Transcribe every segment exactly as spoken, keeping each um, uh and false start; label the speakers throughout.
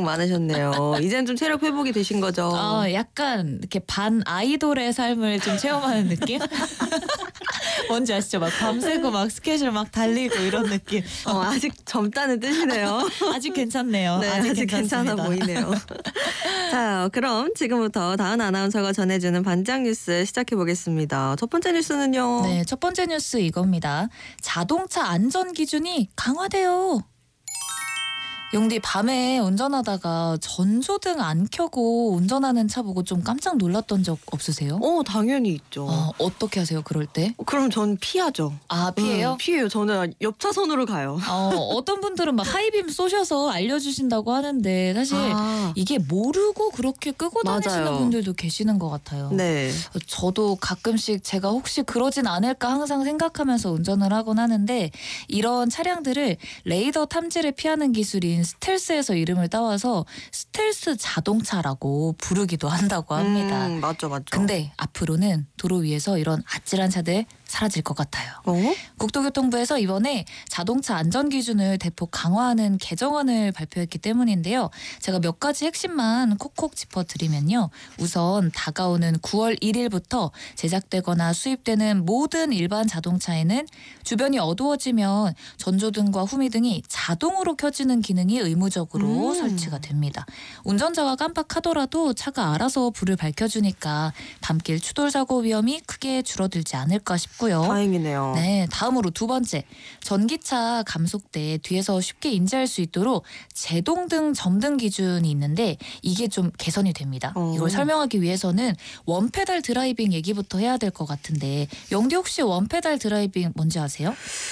Speaker 1: 많으셨네요. 이제는 좀 체력 회복이 되신 거죠?
Speaker 2: 어, 약간 이렇게 반 아이돌의 삶을 좀 체험하는 느낌? 뭔지 아시죠? 막 밤새고 막 스케줄 막 달리고 이런 느낌.
Speaker 1: 어, 아직 젊다는 뜻이네요.
Speaker 2: 아직 괜찮네요.
Speaker 1: 네,
Speaker 2: 아직,
Speaker 1: 아직
Speaker 2: 괜찮습니다.
Speaker 1: 괜찮아 보이네요. 자, 그럼 지금부터 다은 아나운서가 전해주는 반장 뉴스 시작해 보겠습니다. 첫 번째 뉴스는요.
Speaker 2: 네, 첫 번째 뉴스 이겁니다. 자동차 안전 기준이 강화돼요. 용디 밤에 운전하다가 전조등 안 켜고 운전하는 차 보고 좀 깜짝 놀랐던 적 없으세요?
Speaker 1: 어, 당연히 있죠.
Speaker 2: 어, 어떻게 하세요, 그럴 때?
Speaker 1: 그럼 전 피하죠.
Speaker 2: 아, 피해요?
Speaker 1: 음, 피해요. 저는 옆 차선으로 가요.
Speaker 2: 어, 어떤 분들은 막 하이빔 쏘셔서 알려주신다고 하는데 사실
Speaker 1: 아.
Speaker 2: 이게 모르고 그렇게 끄고 다니시는
Speaker 1: 맞아요.
Speaker 2: 분들도 계시는 것 같아요.
Speaker 1: 네.
Speaker 2: 저도 가끔씩 제가 혹시 그러진 않을까 항상 생각하면서 운전을 하곤 하는데 이런 차량들을 레이더 탐지를 피하는 기술인 스텔스에서 이름을 따와서 스텔스 자동차라고 부르기도 한다고 합니다.
Speaker 1: 음, 맞죠, 맞죠.
Speaker 2: 근데 앞으로는 도로 위에서 이런 아찔한 차들 사라질 것 같아요.
Speaker 1: 어?
Speaker 2: 국토교통부에서 이번에 자동차 안전 기준을 대폭 강화하는 개정안을 발표했기 때문인데요. 제가 몇 가지 핵심만 콕콕 짚어드리면요. 우선 다가오는 구월 일일부터 제작되거나 수입되는 모든 일반 자동차에는 주변이 어두워지면 전조등과 후미등이 자동으로 켜지는 기능이 의무적으로
Speaker 1: 음.
Speaker 2: 설치가 됩니다. 운전자가 깜빡하더라도 차가 알아서 불을 밝혀주니까 밤길 추돌 사고 위험이 크게 줄어들지 않을까 싶고요.
Speaker 1: 다행이네요.
Speaker 2: 네, 다음으로 두 번째. 전기차 감속 때 뒤에서 쉽게 인지할 수 있도록 제동등 점등 기준이 있는데 이게 좀 개선이 됩니다.
Speaker 1: 어.
Speaker 2: 이걸 설명하기 위해서는 원페달 드라이빙 얘기부터 해야 될 것 같은데 영디 혹시 원페달 드라이빙 뭔지 아세요?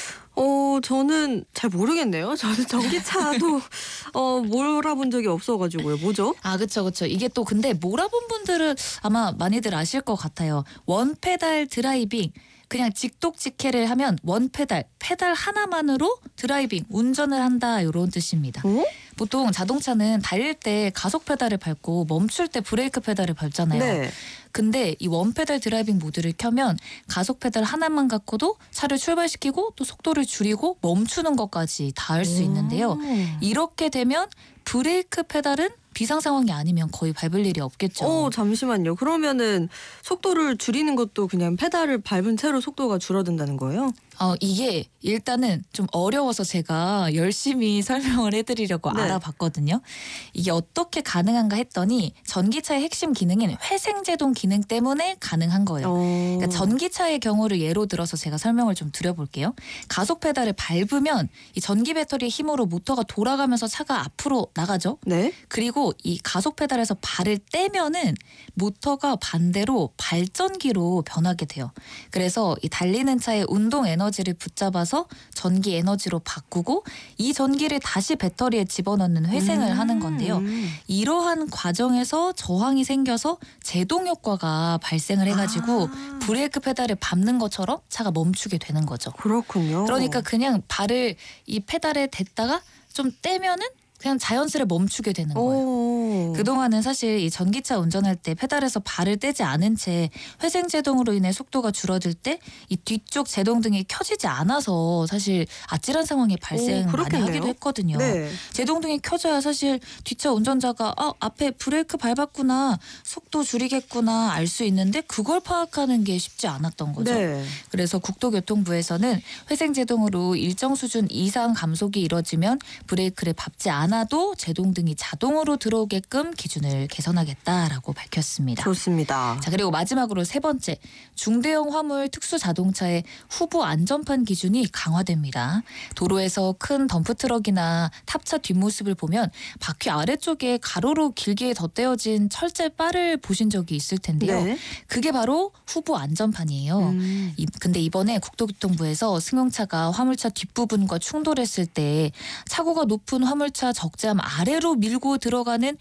Speaker 1: 어, 저는 잘 모르겠네요. 저는 전기차도 어, 몰아본 적이 없어가지고요. 뭐죠?
Speaker 2: 아, 그쵸, 그쵸. 이게 또 근데 몰아본 분들은 아마 많이들 아실 것 같아요. 원페달 드라이빙. 그냥 직독직해를 하면 원페달, 페달 하나만으로 드라이빙, 운전을 한다 이런 뜻입니다.
Speaker 1: 어?
Speaker 2: 보통 자동차는 달릴 때 가속 페달을 밟고 멈출 때 브레이크 페달을 밟잖아요.
Speaker 1: 네.
Speaker 2: 근데 이 원페달 드라이빙 모드를 켜면 가속 페달 하나만 갖고도 차를 출발시키고 또 속도를 줄이고 멈추는 것까지 다 할 수 있는데요. 이렇게 되면 브레이크 페달은 비상 상황이 아니면 거의 밟을 일이 없겠죠.
Speaker 1: 어, 잠시만요. 그러면은 속도를 줄이는 것도 그냥 페달을 밟은 채로 속도가 줄어든다는 거예요?
Speaker 2: 어, 이게 일단은 좀 어려워서 제가 열심히 설명을 해드리려고
Speaker 1: 네.
Speaker 2: 알아봤거든요. 이게 어떻게 가능한가 했더니 전기차의 핵심 기능인 회생제동 기능 때문에 가능한 거예요.
Speaker 1: 어.
Speaker 2: 그러니까 전기차의 경우를 예로 들어서 제가 설명을 좀 드려볼게요. 가속 페달을 밟으면 이 전기 배터리의 힘으로 모터가 돌아가면서 차가 앞으로 나가죠.
Speaker 1: 네.
Speaker 2: 그리고 이 가속 페달에서 발을 떼면은 모터가 반대로 발전기로 변하게 돼요. 그래서 이 달리는 차의 운동 에너지를 붙잡아서 전기 에너지로 바꾸고 이 전기를 다시 배터리에 집어넣는 회생을
Speaker 1: 음.
Speaker 2: 하는 건데요. 이러한 과정에서 저항이 생겨서 제동 효과가 발생을 해가지고
Speaker 1: 아.
Speaker 2: 브레이크 페달을 밟는 것처럼 차가 멈추게 되는 거죠.
Speaker 1: 그렇군요.
Speaker 2: 그러니까 그냥 발을 이 페달에 댔다가 좀 떼면은 그냥 자연스레 멈추게 되는 거예요.
Speaker 1: 오.
Speaker 2: 그동안은 사실 이 전기차 운전할 때 페달에서 발을 떼지 않은 채 회생제동으로 인해 속도가 줄어들 때 이 뒤쪽 제동등이 켜지지 않아서 사실 아찔한 상황이 발생
Speaker 1: 오,
Speaker 2: 많이
Speaker 1: 그렇겠네요.
Speaker 2: 하기도 했거든요.
Speaker 1: 네.
Speaker 2: 제동등이 켜져야 사실 뒷차 운전자가 아, 앞에 브레이크 밟았구나, 속도 줄이겠구나 알 수 있는데 그걸 파악하는 게 쉽지 않았던 거죠.
Speaker 1: 네.
Speaker 2: 그래서 국토교통부에서는 회생제동으로 일정 수준 이상 감속이 이뤄지면 브레이크를 밟지 않아도 제동등이 자동으로 들어오게끔 기준을 개선하겠다라고 밝혔습니다.
Speaker 1: 좋습니다.
Speaker 2: 자, 그리고 마지막으로 세 번째, 중대형 화물 특수 자동차의 후보 안전판 기준이 강화됩니다. 도로에서 큰 덤프트럭이나 탑차 뒷모습을 보면 바퀴 아래쪽에 가로로 길게 덧대어진 철제 바를 보신 적이 있을 텐데요.
Speaker 1: 네.
Speaker 2: 그게 바로 후보 안전판이에요.
Speaker 1: 음.
Speaker 2: 이, 근데 이번에 국토교통부에서 승용차가 화물차 뒷부분과 충돌했을 때 사고가 높은 화물차 적재함 아래로 밀고 들어가는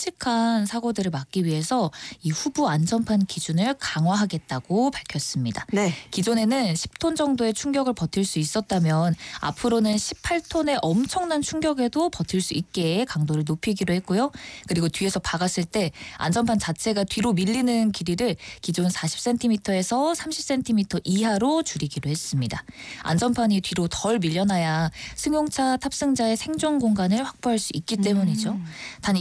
Speaker 2: 끔찍한 사고들을 막기 위해서 이 후보 안전판 기준을 강화하겠다고 밝혔습니다.
Speaker 1: 네.
Speaker 2: 기존에는 십 톤 정도의 충격을 버틸 수 있었다면 앞으로는 십팔 톤의 엄청난 충격에도 버틸 수 있게 강도를 높이기로 했고요. 그리고 뒤에서 박았을 때 안전판 자체가 뒤로 밀리는 길이를 기존 사십 센티미터에서 삼십 센티미터 이하로 줄이기로 했습니다. 안전판이 뒤로 덜 밀려나야 승용차 탑승자의 생존 공간을 확보할 수 있기 때문이죠. 단